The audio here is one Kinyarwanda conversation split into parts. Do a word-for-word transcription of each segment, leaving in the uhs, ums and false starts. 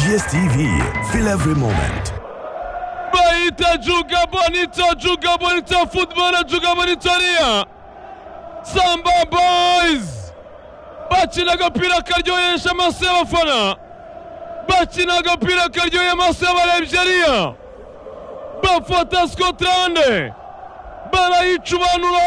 D S T V, feel every moment. Baita juga bonito, juga bonito, football juga bonitoria. Samba Boys bakina agapira karyohesha amaso y'abafana, bakina agapira karyoheye amaso y'abarebyeria, bafata Scotland barayicubanura.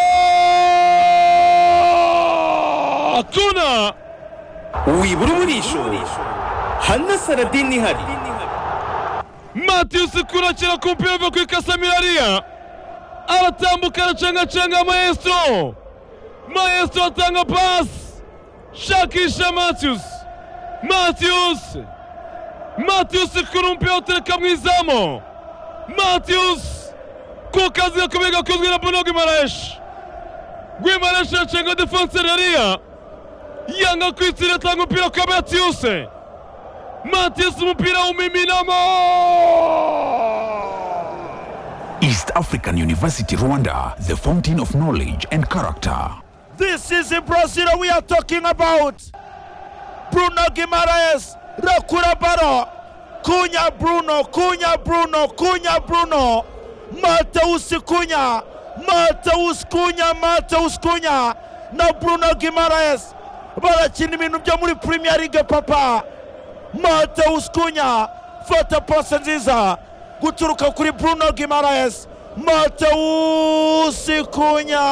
Akuna wibura umurisho Hanna Saradini hari Matthews kurakira kumupira uva kuri Casemiro, aratambuka aracangacanga Maestro. Maestro atanga pass, shakisha Matthews. Matthews Matthews kurumupira utereka mu izamu. Matthews ku kazi gakomeye gakozwe na Bruno Guimaraes. Guimaraes aracanga defenseur yariya, yanga kwitsira atanga umupira kwa Matthews. Matthews umupira umiminamo. East African University Rwanda, the fountain of knowledge and character. This is in Brazil we are talking about. Bruno Guimaraes, Rakura Baro, Cunha Bruno, Cunha Bruno, Cunha Bruno, Mateus Cunha, Mateus Cunha, Mateus Cunha, na Bruno Guimaraes. Barakina ibintu byo muri Premier League papa. Mateus Cunha, fata pasi nziza guturuka kuri Bruno Guimaraes. Mateus Cunha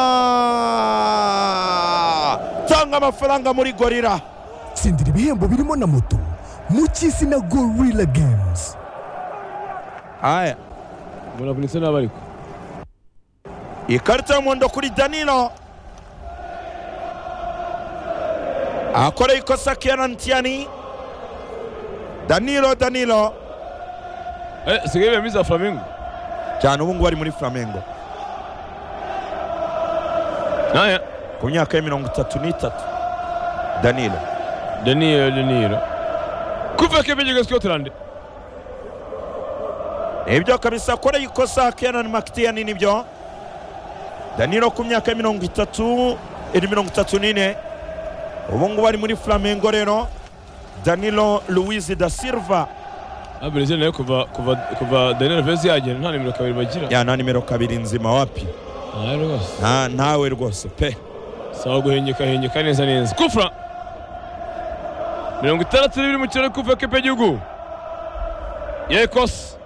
tanga amafaranga muri Gorilla. Tsindira ibihembo birimo na moto mu cy'isi na Gorilla Games. Aya Muravunitse n'abariko. Ikarita y'umuhondo kuri Danilo. Akora ikosa Kieran Tierney. Danilo Danilo Eh, sigaye bemiza Flamengo. cyane ubu ngo bari muri Flamengo. Aya Ku myaka ya mirongo itatu n'itatu. Danilo Danilo Danilo kuva kebejega Scotland. Ibyo kabisa akora ikosa Kieran McTierney nibyo. Danilo ku myaka ya mirongo itatu iri mirongo itatu n'ine. Ubu ngo bari muri Flamengo rero. Danilo Luiz da Silva. Abireze nayo kuva kuva kuva Daniel Vez yagera nta nimero kabiri bagira. Ya nta nimero kabiri nzima wapi? Ah rwose. Nta ntawe rwose pe. Sawa guhenyeka henyeka neza neza. Kufra. mirongo itandatu n'ibiri mu kirere kuva kepe y'igihugu. Yekos.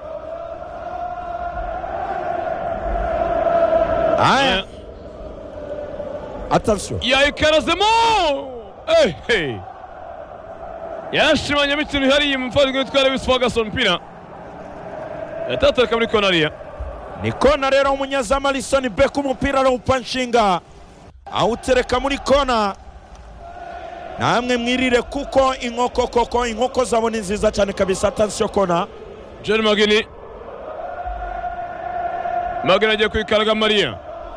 Aya. Attention. Yayikarazemo. Hey hey. Yashimanye imikino ihari mumfadwe tware Wisfagerson pina. Yatataka muri konaria. Ni kona rero umunyezamu Alisson Becker umupira arawupanshinga. Awutereka muri kona. Namwe mwirire kuko inkoko koko inkoko zabone nziza cyane kabisa. Attention kona. John Magini. Magini agiye kwikaraga Maria.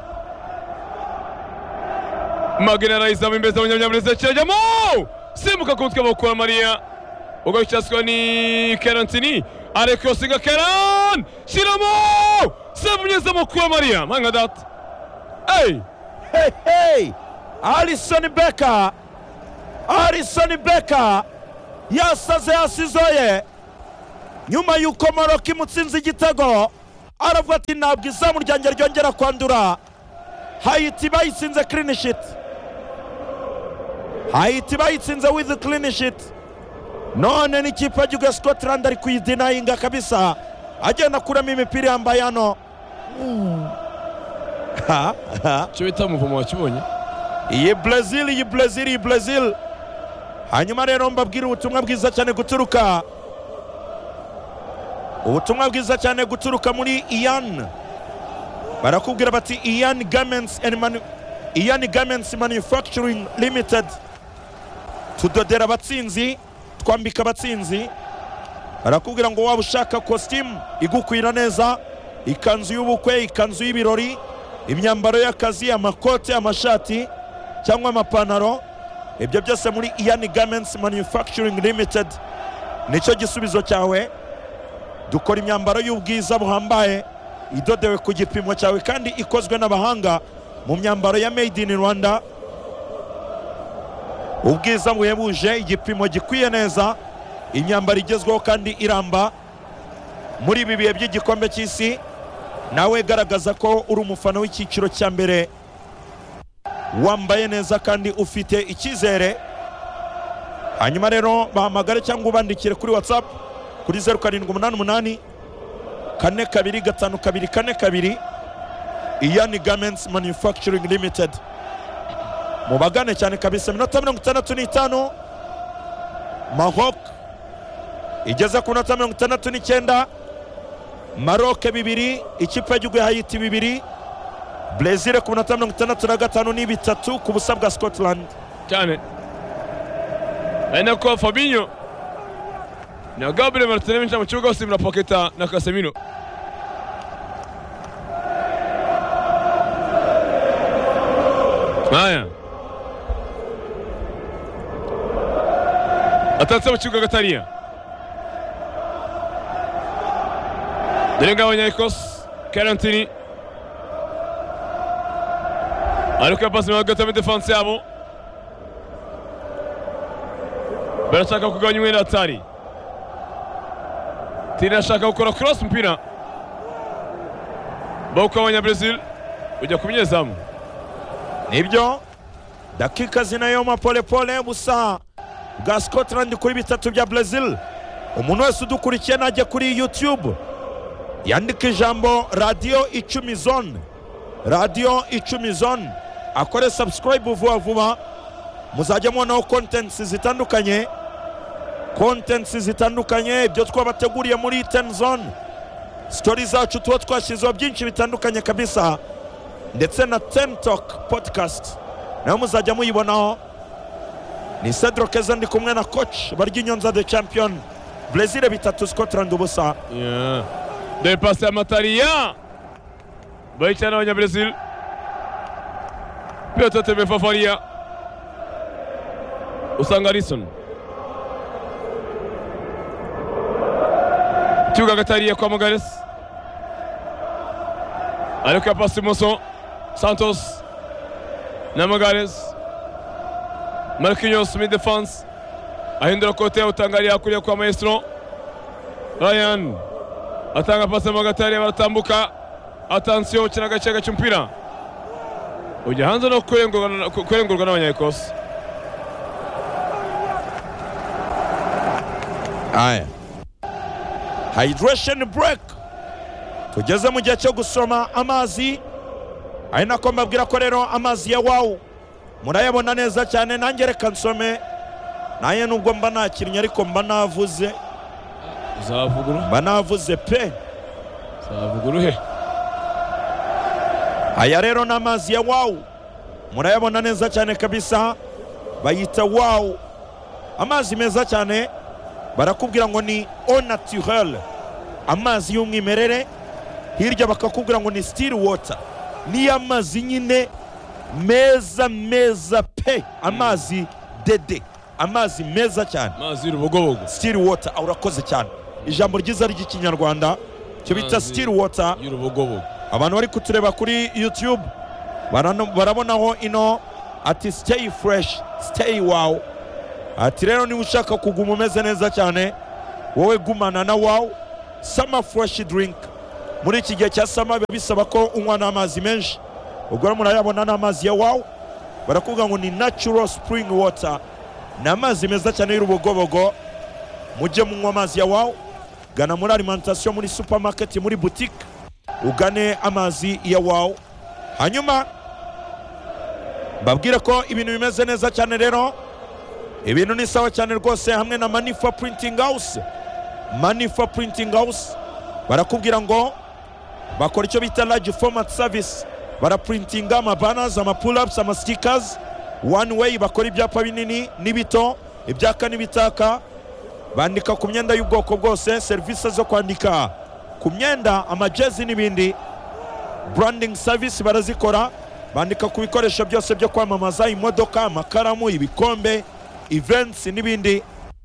Magini araizamu imbere y'abanyamureze cyajyamo. Simuka kumutwe bakora Maria. Ugacyaswa ni Karantini. Areko singa Karan. Shiramo. Semunyeza mukwa Maria. Manga dat. Hey. Hey hey. Alisson Becker. Alisson Becker. Yasaze yasizoye. Nyuma yuko Maroc imutsinze igitego. Aravuga ati ntabwo izamu ryanjye ryongera kwandura. Haiti bayitsinze clean sheet. Haiti bayitsinze with clean sheet. None ni kipa ya Scotland ari kuyidinayinga kabisa. Agenda kuramo imipira yambaye hano. Ha ha. Cyo bita muvumo wakibonye. Iyi Brazil, iyi Brazil, iyi Brazil. Hanyuma rero mbabwira ubutumwa bwiza cyane guturuka. Ubutumwa bwiza cyane guturuka muri Ian. Barakubwira bati Ian Garments and Manu Ian Garments Manufacturing Limited. Tudodera abatsinzi, twambika abatsinzi. Barakubwira ngo waba ushaka costume igukwira neza, ikanzu y'ubukwe, ikanzu y'ibirori, imyambaro y'akazi, amakote, amashati cyangwa amapantaro, ibyo byose muri Ian Garments Manufacturing Limited nicyo gisubizo cyawe. Dukora imyambaro y'ubwiza buhambaye idodewe ku gipimo cyawe kandi ikozwe n'abahanga mu myambaro ya made in Rwanda. Ubwiza buhebuje, igipimo gikwiye neza, imyambaro igezweho kandi iramba muri ibi bihe by'igikombe cy'isi. Nawe garagaza ko uri umufana w'icyiciro cya mbere, wambaye neza kandi ufite icyizere. Hanyuma rero bahamagare cyangwa ubandikire kuri WhatsApp kuri zeru karindwi umunani umunani kane kabiri gatanu kabiri kane kabiri. Ian Garments Manufacturing Limited. Mubagane cyane kabisa. Minota mirongo itandatu n'itanu Maroc igeze ku minota mirongo itandatu n'icyenda. Maroc bibiri, ikipe y'igihugu ya Haiti bibiri, Brazil ku minota mirongo itandatu na gatanu ni bitatu ku busa bwa Scotland. Cyane Ainako Fabinho na Gabriel Martinelli mu kibuga basimira Paqueta na Casemiro. Aya atatse mu kibuga gatariya Derenga Wanyakos Karantini ariko pasi mu gatame defense yabo barashaka kugabanya umwenda atari tinashaka gukora cross mpira bawuka abanya Brazil ujya kumunyezamu. Nibyo dakika zinayo mapole pole busa bwa Scotland kuri bitatu bya Brazil. Umuntu wese udukurikiye najye kuri YouTube yandika ijambo radio icumi zone, radio icumi zone, akore subscribe vuba vuba, muzajya mubonaho contents zitandukanye, contents zitandukanye ibyo twabateguriye muri ten zone, stories zacu tuba twashyizeho byinshi bitandukanye kabisa, ndetse na ten talk podcast nayo muzajya muyibonaho. Ni Cedro Keza ndi kumwe na coach Baryinyonza the champion. Brazil bitatu Scotland ubusa. Yeah. De passe ya Mataria bayicyana abanya Brazil. Piotr Tebe Fafaria usanga Alisson kibuga gatariya kwa Magares ariko ya pasi Moso Santos na Magares. Marquinhos mid defense ahindura kote utangalia kulia kwa Maestro. Ryan atanga pasi mu gatariya baratambuka. Attention kinaga cyega cy'umpira ujya hanze no kurengurwa kurengurwa n'abanyakos. Aya hydration break, tugeze mu gihe cyo gusoma amazi. Ari nako mbabwira ko rero amazi ya wow murayabona neza cyane. Nanjye reka nsome naye nubwo mba nakinnye ariko mba navuze uzavuguru mba navuze pe uzavuguru he. Aya rero n'amazi ya wow murayabona neza cyane kabisa, bayita wow, amazi meza cyane. Barakubwira ngo ni eau naturelle, amazi y'umwimerere. Hirya bakakubwira ngo ni still water, ni amazi nyine meza meza pe, amazi dede, amazi meza cyane, amazi y'urubogobogo, still water. Urakoze cyane, ijambo ryiza ry'ikinyarwanda cyo bita still water y'urubogobogo. Abantu bari kutureba kuri YouTube barabonaho ino ati stay fresh stay wow. Ati rero niba ushaka kuguma umeze neza cyane wowe gumana na wow summer fresh drink. Muri iki gihe cya summer biba bisaba ko unywa n'amazi menshi, ubwo rero murayabona n'amazi ya wow. Barakuvuga ngo ni natural spring water, ni amazi meza cyane y'urubogobogo. Mujye munywa amazi ya wow, gana muri alimentation, muri supermarket, muri boutique ugane amazi ya wow. Hanyuma babwira ko ibintu bimeze neza cyane rero, ibintu ni sawa cyane rwose hamwe na Manifa Printing House. Manifa Printing House barakubwira ngo bakora icyo bita large format service, baraprintinga ama banners, ama pull ups, ama stickers one way. Bakora ibyapa binini n'ibito, ibyaka n'ibitaka, bandika ku myenda y'ubwoko bwose, service zo kwandika ku myenda, amajezi n'ibindi. Branding service barazikora, bandika ku bikoresho byose byo kwamamaza, imodoka, amakaramu, ibikombe, events n'ibindi.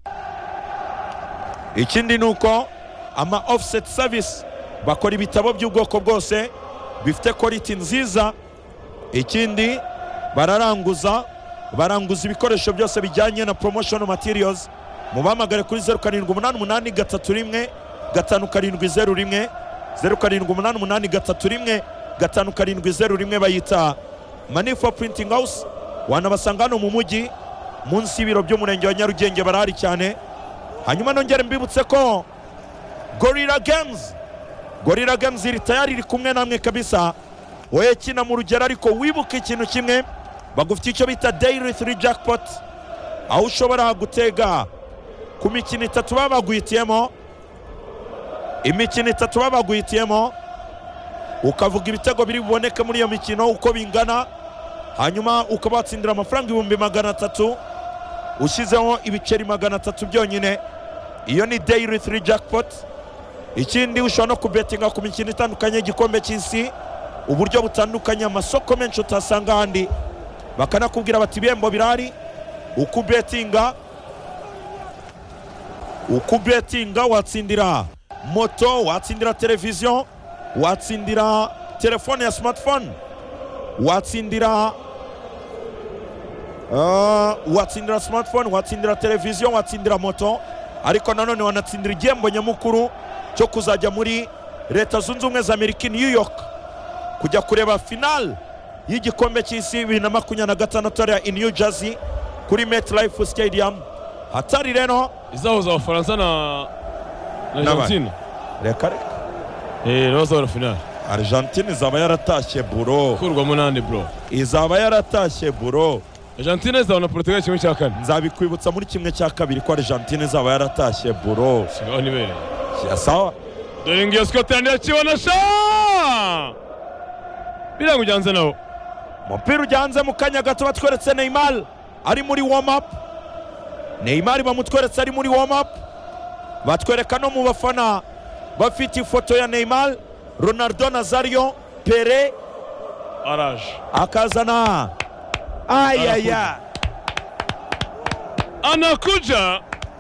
Ikindi nuko ama offset service, bakora ibitabo by'ubwoko bwose bifite quality nziza. Ikindi bararanguza, baranguza ibikoresho byose bijyanye na promotional materials, mubahamagare kuri zeru karindwi umunani umunani gatatu rimwe gatanu karindwi zeru rimwe zeru karindwi umunani umunani gatatu rimwe gatanu karindwi zeru rimwe bayita Manifo Printing House. Wanabasanga hano mu mujyi munsi y'ibiro by'umurenge wa Nyarugenge barahari cyane. Hanyuma nongere mbibutse ko Gorilla Games Gorilla Games iri tayari iri kumwe namwe kabisa. Wowe kina mu rugero ariko wibuke ikintu kimwe, bagufite icyo bita Daily three Jackpot, aho ushobora gutega ku mikino itatu babaguhitiyemo imikino itatu babaguhitiyemo ukavuga ibitego biri buboneke muri iyo mikino uko bingana, hanyuma ukabatsindira amafaranga ibihumbi magana atatu ushyizeho ibiceri magana atatu byonyine. Iyo ni Daily three Jackpot. Ikindi ushobora no kubetinga ku mikino itandukanye igikombe cy'isi, uburyo butandukanye, amasoko menshi utasanga ahandi, bakanakubwira bati ibihembo birahari. Ukubetinga ukubetinga watsindira moto, watsindira televiziyo, watsindira telefone ya smartphone, watsindira uh, watsindira smartphone, watsindira televiziyo, watsindira moto, ariko nanone wanatsindira igihembo nyamukuru cyo kuzajya muri Leta Zunze Ubumwe za Amerika, New York, kujya kureba final y'igikombe cy'isi bibiri na makumyabiri na gatandatu ya New Jersey kuri MetLife Stadium. Hatari rero izahuza Abafaransa na na Argentine. Reka reka eh rozora final. Argentine izaba yaratashye buro. Kurwa munani bro. Izaba yaratashye buro. Argentine izabona Portugal kimwe cya kane. Nzabikwibutsa muri kimwe cya kabiri ko Argentine izaba yaratashye buro. Sigaho nibere. Ya sawa. Dore ngiyo Scotland yakibona sha. Birango ujyanze nawo. Umupira ujyanze mu kanya gato batweretse Neymar ari muri warm up. Neymar bamutweretse ari muri warm up. Batwereka no mu bafana bafite ifoto ya Neymar, Ronaldo Nazario, Pere Araje akazana ayaya anakuja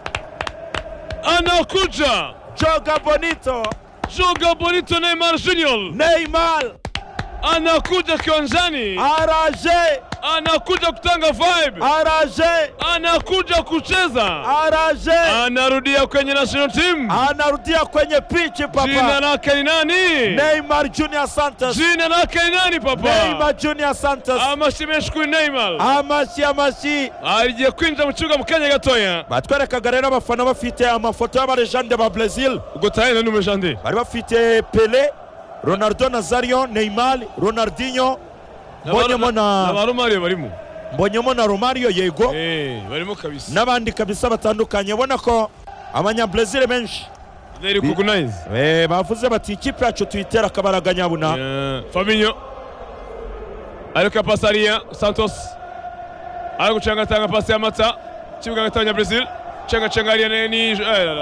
anakuja joga bonito joga bonito Neymar Junior. Neymar anakuja kiwanjani, araje anakuja kutanga vibe, araje anakuja kucheza, araje anarudia kwenye national team, anarudia kwenye pitch papa. Jina lake ni nani? Neymar Junior Santos. Jina lake ni nani papa? Neymar Junior Santos. Amashi meshkuri Neymar. Amashi amashi. Agiye kwinjira mu kibuga mu kanya gatoya. Batwerekaga rero abafana bafite amafoto y'abarejande ba Brazil. Ubwo tayenda n'umujande. Bari bafite Pele, Ronaldo Nazario, Neymar, Ronaldinho, Mbonyemo na na Romario barimo. Mbonyemo na Romario yego. Eh, barimo kabisa. Nabandi kabisa batandukanye, ubona ko abanya Brazil benshi They recognize. Eh, bavuze bati ikipe yacu tuyitera kabaraga nyabuna. Yeah. Fabinho. Ariko pasaria Santos. Ariko changa tanga pasi ya Mata. Kibuga gatanya Brazil. Changa changa ari ni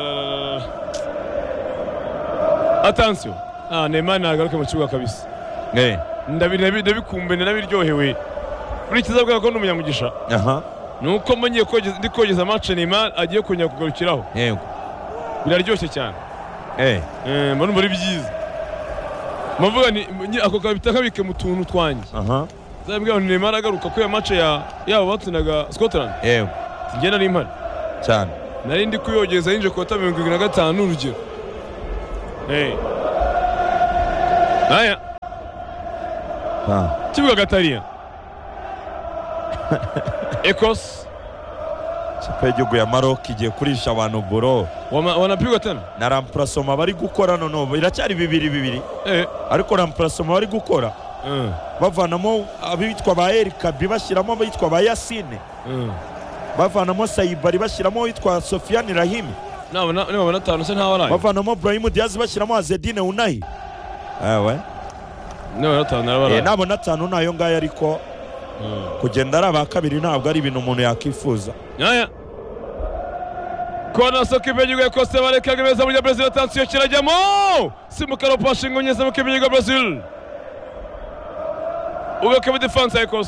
Attention. Ah, Neymar nagaruke mu kibuga kabisa. Eh. Ndabiri ndabikumbe ndabiryohewe. Muri kizabwa ko n'umunyamugisha. Aha. Nuko mwenye kogeza ndi kogeza match Neymar agiye kunya kugarukiraho. Yego. Biraryoshye cyane. Eh. Eh, mbona muri byiza. Mavuga ni ako kabita kabike mu tuntu twanje. Aha. Zabwiye ni Neymar agaruka ko ya match ya yabo batinaga Scotland. Yego. Nge nari impari. Cyane. Nari ndi kuyogeza yinje kota mirongo irindwi na gatanu urugero. Eh. Aya. Ah. Kibuga gatariya. Ecos. Kipe y'igihugu ya Maroc igiye kurisha abantu buro. Wanapigwa tena? Na remplacement bari gukora none biracyari bibiri bibiri. Eh. Ariko remplacement bari gukora. Eh. Bavanamo abitwa ba Eric Kabi bashyiramo abitwa ba Yasine. Eh. Bavanamo Saibari bashyiramo abitwa Sofiane Rahimi. Nabona nabona tano se ntawaraye. Bavanamo Brahim Diaz bashyiramo Azedine Unahi. Ewe. Nabona tano narabaraye. Eh nabona tano nayo ngayo ariko kugenda ari aba kabiri ntabwo ari ibintu umuntu yakifuza. Aya. Kona soke bejuga Costa bareka gemeza muri Brazil, attention kirajyamo. Simukaro passing onyeza mu kibiga Brazil. Uga kebe defense Ecos.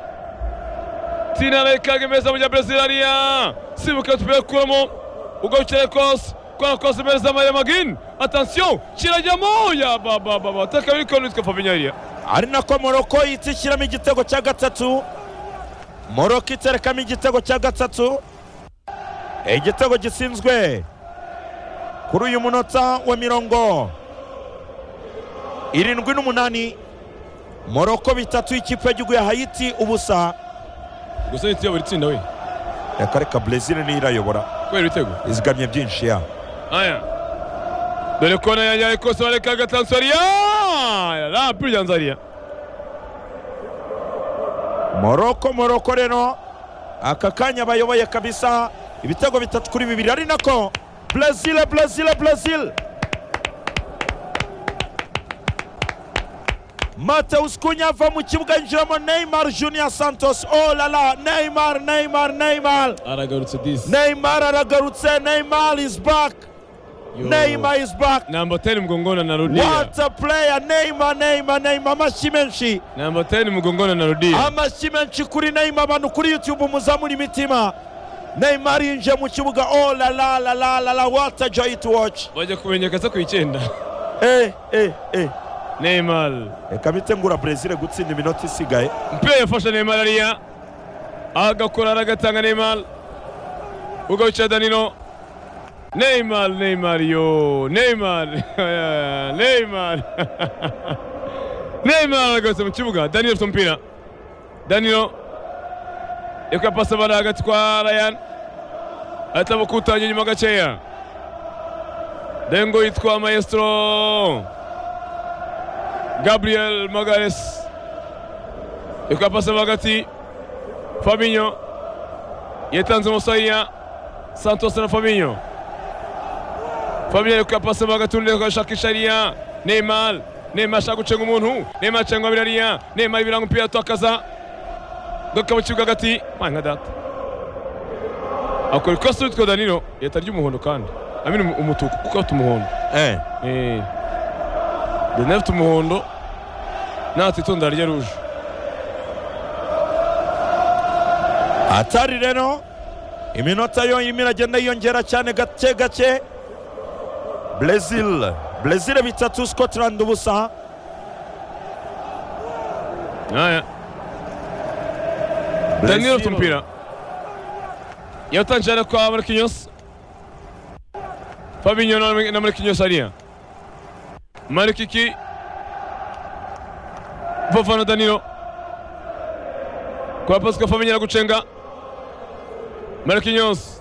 Tina bareka gemeza muri Brazil aria. Simukaro tupeka kuramo. Uga ukira Ecos. Kona Costa meza muri Magin. Attention kirajyamo ya baba baba. Takabiri kono twa Fabinho aria. Ari nako Morocco yitsikiramo igitego cya gatatu. Morocco iterekamo igitego cya gatatu. igitego gisinzwe kuri uyu munota wa mirongo irindwi n'umunani. Morocco bitatu ikipe y'igihugu ya Haiti ubusa. gusa yitiye buri tsinda we reka reka Brazil ni irayobora kubera ibitego izigamye byinshi ya aya dore kona ya ikosa bareka gatansoria la Brillanzaria. Morocco Morocco rero aka kanya bayoboye kabisa ibitego bitatu kuri bibiri ari nako Brazil Brazil Brazil Mateus Cunha ava mu kibuga yinjiramo Neymar Junior Santos. Oh la la, Neymar Neymar Neymar aragarutse this Neymar aragarutse. Neymar is back. Yo. Neymar is back. Number ten mgongona na rudia. What a player. Neymar Neymar Neymar amashi menshi. Number ten mgongona na rudia. Amashi menshi kuri Neymar, abantu kuri YouTube muzamuri imitima. Neymar yinje mu kibuga. Oh la la la la la la, what a joy to watch. Waje kumenyekeza ku icyenda. Eh eh eh Neymar reka bitengura Brazil gutsinda iminota isigaye. Mpira yafashe Neymar ariya agakora aragatanga Neymar ugaruca Danilo. Neymar Neymar yo Neymar Neymar Neymar agarutse mu kibuga. Danilo afite umupira. Danilo eka pasa bara hagati kwa Ryan ataba kutanya inyuma gaceya. Dengo yitwa Maestro Gabriel Magalhaes eka pasa hagati Fabinho yetanze umusaya Santos na Fabinho. Fabinho eka pasa hagati undi akashakisha ariya Neymar. Neymar ashaka gucenga umuntu. Neymar cenga birariya. Neymar biranga umupira twakaza doka mu kibuga hagati manga data akora ikosa witwa Danilo yatarya umuhondo kandi amini umutuku kuko afite umuhondo eh eh Danilo afite umuhondo nati tonda rya rouge atari rero iminota yo imira agenda yongera cyane gake gake. Brazil Brazil bitatu Scotland ubusa. aya Danilo afite umupira yatangira kwa Marquinhos. Fabinho na Marquinhos ariya Marquinhos Fofana Danilo kwa Pascal Fabinho na gucenga Marquinhos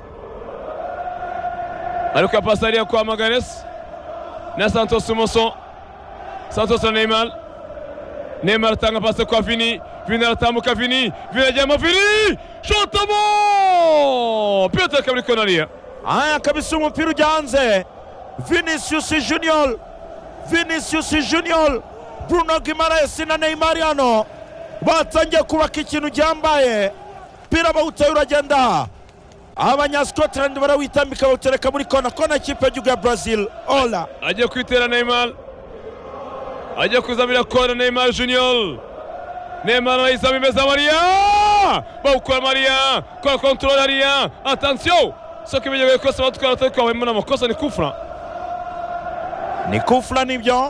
alikuwa pasa ariya kwa Magalhaes na Santos Sumoso. Santos na Neymar. Neymar tanga pasa kwa Vini. Vini aratambuka Vini. Vini ajyamo Vini. Shotamo! Piotr kabiri konaria. Aya kabisa umupira ujya hanze. Vinicius Junior. Vinicius Junior. Bruno Guimaraes na Neymar hano batangiye kubaka ikintu cyambaye. Pira bawutaye uragenda. Abanya Scotland barawitambika bawutereka muri kona. Kona ikipe y'igihugu ya Brazil. Ola. Agiye kwitera Neymar. Agiye kuzamira kona Neymar Junior. Neymar ayisaba imeza Maria. Bawukora Maria. Kwa control Maria. Attention. Soke bigiye kosa batwara atako wemwe n'amakosa ni kufra. Ni kufra nibyo.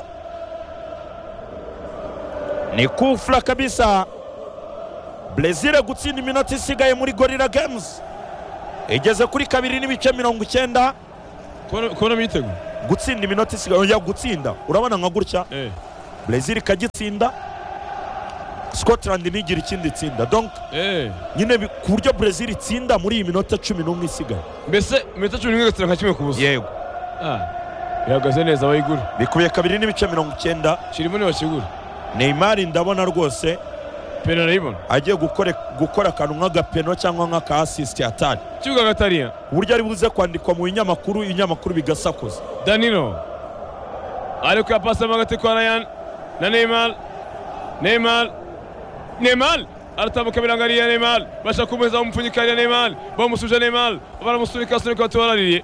Ni kufra kabisa. Brazil gutsinda iminota isigaye muri Gorilla Games. Igeze kuri kabiri n'ibice mirongo icyenda. Kona mitego. Gutsinda iminota isigaye ya gutsinda. Urabona nka gutya. Eh. Brazil kagitsinda. Scotland nigira ikindi tsinda. Donc eh nyine ku buryo Brazil itsinda muri iyi minota cumi n'umwe isigaye. Mbese minota cumi n'umwe gatira nka kimwe kubuza. Yego. Ah. Yagaze neza bayigura. Bikubiye kabiri n'ibice mirongo icyenda. Kirimo ne bakigura. Neymar ndabona rwose pena rayibona. Agiye gukora gukora akantu nk'agapeno cyangwa nk'aka assist atari. Kibuga gatariya. Uburyo ari buze kwandikwa mu binyamakuru ibinyamakuru bigasakuza. Danilo. Ariko yapasa magati kwa Ryan na Neymar. Neymar. Neymar aratambuka birangariye Neymar basha kumeza umupfunyikariye Neymar bamusuje Neymar baramusunika sunika tuwarariye.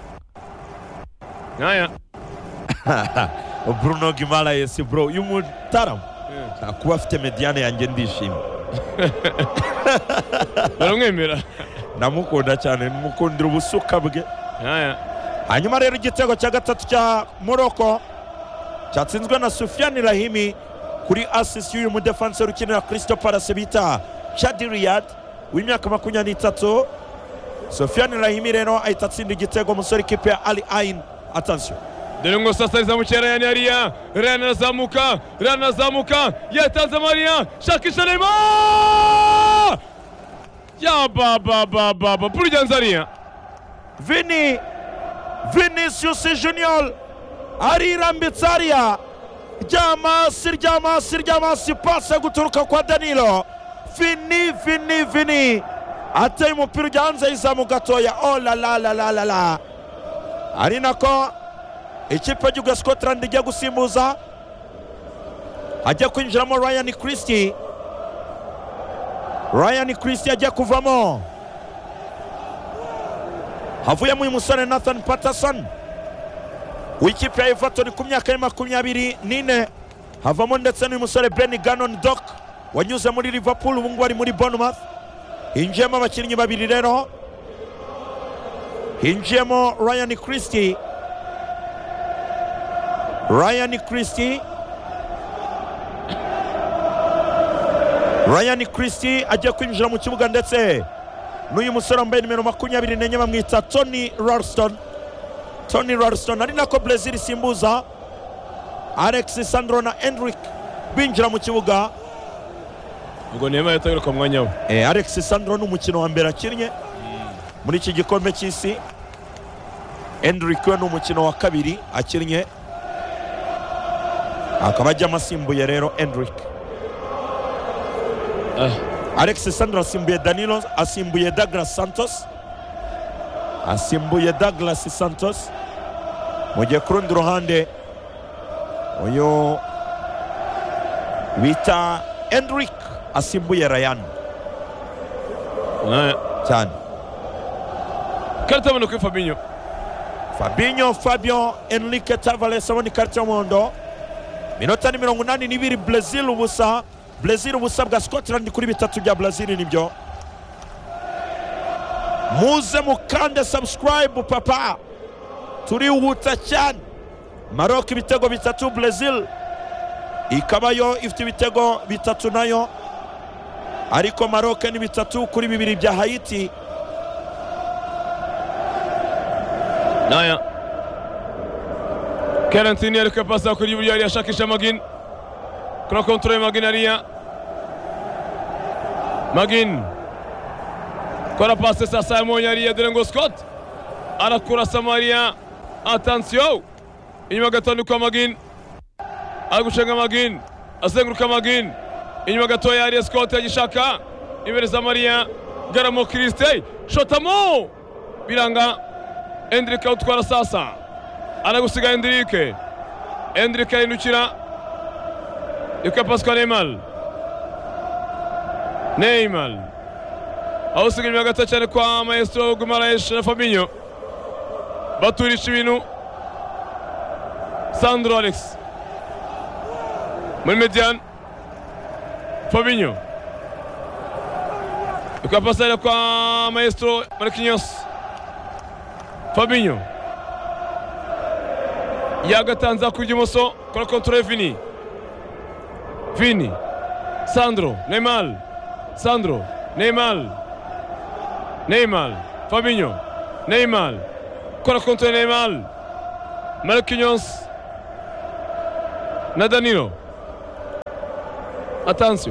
Naya. Bruno Guimaraes bro uyu mutaramu yeah. Kuba afite mediane yanjye ndishimye. Baramwemera. Ndamukunda cyane mukundira ubusuka bwe. Naya. Hanyuma rero igitego cya gatatu cya Morocco cyatsinzwe na Soufiane Rahimi kuri assist y'uyu mu defenseur ukinira Crystal Palace bita Chadi Riyad w'imyaka makumyabiri n'itatu. Sofiane Rahimi rero ahita atsinda igitego umusore ikipe ya Al Ain. Attention, dore ngo sasa rizamukira Ryan hariya, Ryan arazamuka, Ryan arazamuka, yatanze Maria, shakisha Neymar, ya baba baba baba Purjanza hariya, Vini Vinicius Junior arirambitse hariya, ryamasi ryamasi ryamasi, pasi guturuka kwa Danilo. Vini Vini Vini ateye umupira ujya hanze y'izamu gatoya. Oh la la la la la la, ari nako ikipe y'igihugu ya Scotland ijya gusimbuza, ajya kwinjiramo Ryan Christie. Ryan Christie ajya kuvamo, havuyemo uyu musore Nathan Patterson w'ikipe ya Everton ku myaka ya makumyabiri n'ine, havamo ndetse n'uyu musore Ben Gannon Doc wanyuze muri Liverpool, ubu ngubu ari muri Bournemouth. Hinjiyemo abakinnyi babiri rero, hinjiyemo Ryan Christie, Ryan Christie Ryan Christie ajya kwinjira mu kibuga, ndetse n'uyu musore wambaye nimero makumyabiri n'enye bamwita Tony Ralston. Tony Ralston ari nako Brazil isimbuza Alex Sandro na Endrick binjira mu kibuga. ubwo Neymar yataruka mu mwanya we. Eh, Alex Sandro ni umukino wa mbere akinnye muri iki gikombe cy'isi. Endrick we ni umukino wa kabiri akinnye, akaba ajya amasimbuye rero Endrick. Ah, Alex Sandro asimbuye Danilo, asimbuye Douglas Santos, asimbuye Douglas Santos. Mu gihe ku rundi ruhande uyu bita Endrick asimbuye Ryan ah, cyane. karita abona kuri Fabinho. Fabinho Fabio Enrique Tavares abona ikarita y'umuhondo. Minota ni mirongo inani n'ibiri, Brazil ubusa. Brazil ubusa bwa Scotland kuri bitatu bya Brazil nibyo. Muze mukande subscribe papa, turihuta cyane. Maroc ibitego bitatu, Brazil ikaba yo ifite ibitego bitatu nayo, ariko Maroc ni bitatu kuri bibiri bya Haiti. Naya Karantini ariko pasa kuri buryo yari ashakisha Magin, kuri kontrole Magin hariya, Magin kora pase sasa yamonye hariya, dore ngo Scott arakura Samaria. Attention, inyuma gato kwa Magin, agushenga Magin, azenguruka Magin, inyuma gato yari Scott yagishaka imbere Samaria, Garamo Christie shotamo biranga. Endrick utwara sasa, anagusiga Endrick, Endrick yinukira yuka Pascal Neymar, Neymar awusiga inyuma gato cyane kwa Maestro Guimaraes na Fabinho, baturisha ibintu. Sandro Alex muri median, Fabinho yuka pasara kwa Maestro Marquinhos, Fabinho yagatanza ku ibumoso, kora kontrole Vini, Vini Sandro Neymar, Sandro Neymar, Neymar Fabinho, Neymar kora kontrole Neymar, Marquinhos na Danilo. Attention,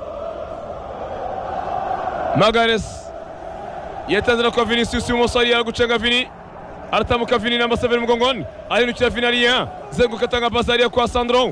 Magalhaes yatanzira kwa Vinicius ibumoso, ari gucenga Vini, aratamuka Vini namba seven mgongoni, alinukira Vini hariya, zenguka tanga pasi hariya kwa Sandro.